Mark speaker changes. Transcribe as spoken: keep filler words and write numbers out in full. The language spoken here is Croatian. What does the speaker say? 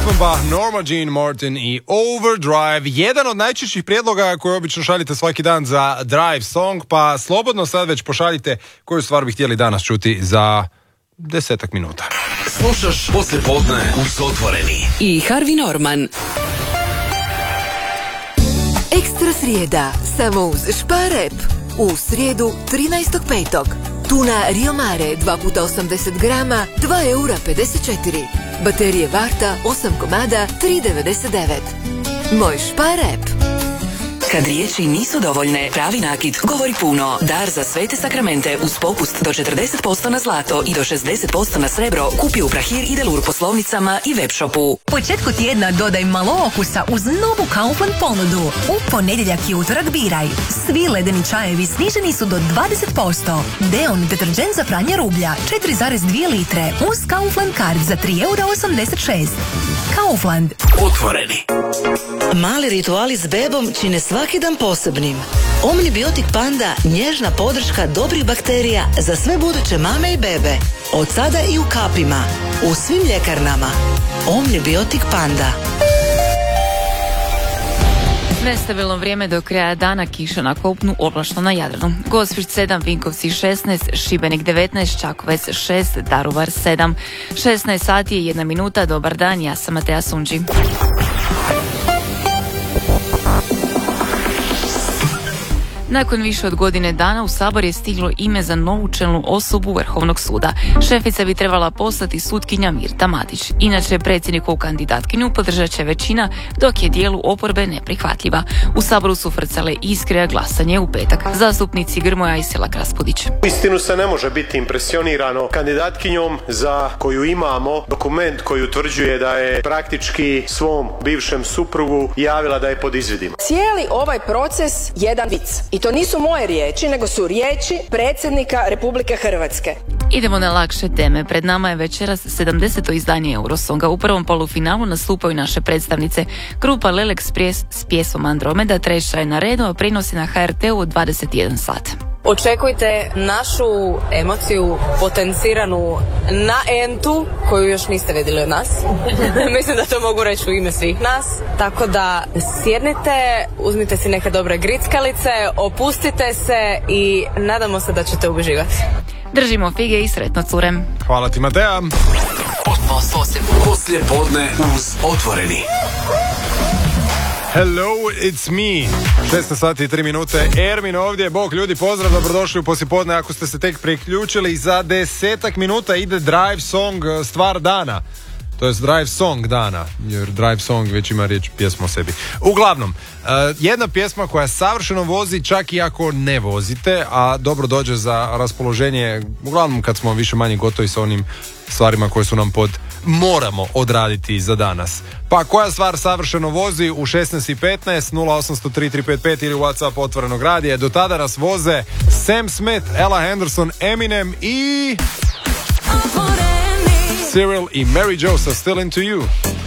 Speaker 1: Offenbach, Norma Jean Martin i Overdrive. Jedan od najčešćih prijedloga koje obično šaljite svaki dan za Drive song, pa slobodno sad već pošaljite koju stvar bi htjeli danas čuti za desetak minuta.
Speaker 2: Slušaš Poslijepodne uz Otvoreni
Speaker 3: i Harvey Norman. Ekstra srijeda, samo uz Šparep. U srijedu trinaestog petog Tuna Rio Mare dva puta osamdeset grama, dva eura pedeset četiri. Baterije Varta osam komada, tri devedeset devet. Moj Šparep. Kad riječi nisu dovoljne, pravi nakit govori puno. Dar za svete sakramente uz popust do četrdeset posto na zlato i do šezdeset posto na srebro kupi u Prahir i Delur poslovnicama i web shopu.
Speaker 4: Početku tjedna dodaj malo okusa uz novu Kaufland ponudu. U ponedjeljak i utorak biraj. Svi ledeni čajevi sniženi su do dvadeset posto. Deon deterđent za pranje rublja četiri zarez dvije litre uz Kaufland card za tri eura osamdeset šest. Kaufland.
Speaker 2: Otvoreni.
Speaker 5: Mali rituali s bebom čine svaki dan posebnim. Omnibiotik Panda, nježna podrška dobrih bakterija za sve buduće mame i bebe. Od sada i u kapima. U svim ljekarnama. Omnibiotik Panda.
Speaker 6: Nestabilno vrijeme do kraja dana, kiša na kopnu, oblačno na Jadranu. Gospić sedam, Vinkovci šesnaest, Šibenik devetnaest, Čakovec šest, Daruvar sedam. šesnaest sati i jedna minuta, dobar dan, ja sam Matea Sunđi. Nakon više od godine dana u Sabor je stiglo ime za novu čelnu osobu Vrhovnog suda. Šefica bi trebala postati sutkinja Mirta Matić. Inače, predsjednikovu kandidatkinju podržat će većina, dok je dijelu oporbe neprihvatljiva. U Saboru su frcale iskre, a glasanje u petak. Zastupnici Grmoja i Selak Raspudić.
Speaker 7: Istinu se ne može biti impresionirano kandidatkinjom za koju imamo dokument koji utvrđuje da je praktički svom bivšem suprugu javila da je pod izvidima.
Speaker 8: Cijeli ovaj proces jedan vic. I to nisu moje riječi, nego su riječi predsjednika Republike Hrvatske.
Speaker 6: Idemo na lakše teme. Pred nama je večeras sedamdeseto izdanje Eurosonga. U prvom polufinalu nastupaju naše predstavnice. Grupa Lelek s pjesmom Andromeda treća je na redu, a prinosi na ha er te-u od dvadeset jedan sat.
Speaker 9: Očekujte našu emociju potenciranu na entu koju još niste vidjeli od nas. Mislim da to mogu reći u ime svih nas. Tako da sjednite, uzmite si neke dobre grickalice, opustite se i nadamo se da ćete uživati.
Speaker 6: Držimo fige i sretno, cure.
Speaker 1: Hvala ti, Matea.
Speaker 2: Poslijepodne uz Otvoreni.
Speaker 1: Hello, it's me. šesnaest sati i tri minute. Ermin ovdje. Bog ljudi, pozdrav, dobrodošli u poslijepodne. Ako ste se tek priključili, za desetak minuta ide Drive song, stvar dana. To je Drive song dana, jer Drive song već ima riječ pjesma o sebi. Uglavnom, uh, jedna pjesma koja savršeno vozi čak i ako ne vozite, a dobro dođe za raspoloženje, uglavnom kad smo više manje gotovi sa onim stvarima koje su nam pod moramo odraditi za danas. Pa koja stvar savršeno vozi u šesnaest i petnaest, nula osam nula tri tri pet pet ili WhatsApp Otvorenog radija. Do tada nas voze Sam Smith, Ella Henderson, Eminem i Cyril i Mary Jo sa Still Into You.